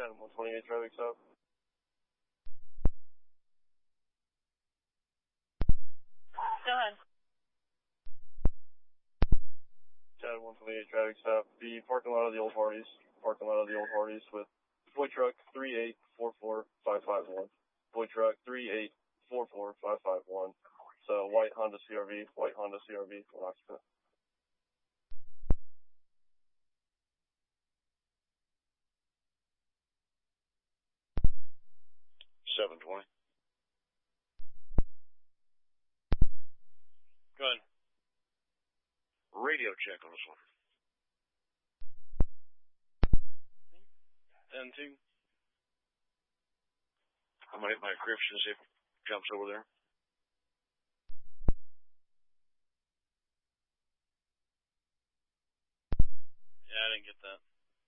Chatham 128 traffic stop. Go ahead. Chatham 128 traffic stop. The parking lot of the old Hardee's. Parking lot of the old Hardee's with Boy Truck 3844551. Boy Truck 3844551. So white Honda CRV, one occupant. 720. Go ahead. Radio check on this one. 10-2. I'm going to hit my encryption, see if it jumps over there. Yeah, I didn't get that.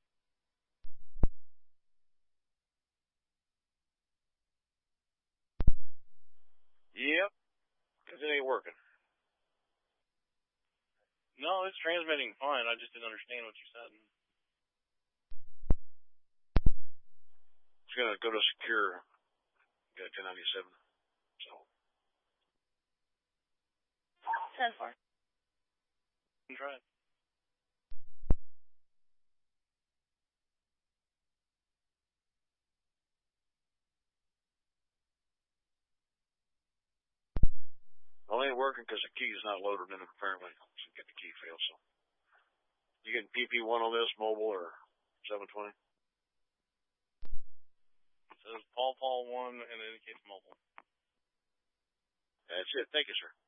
Yep. Because it ain't working. No, it's transmitting fine. I just didn't understand what you said. It's going to go to secure. Got 1097. So. 10-4. Try it. Well, it ain't working because the key is not loaded in it, apparently. So get the key failed, so. You getting PP1 on this, mobile or 720? It says Paul 1 and it indicates mobile. That's it. Thank you, sir.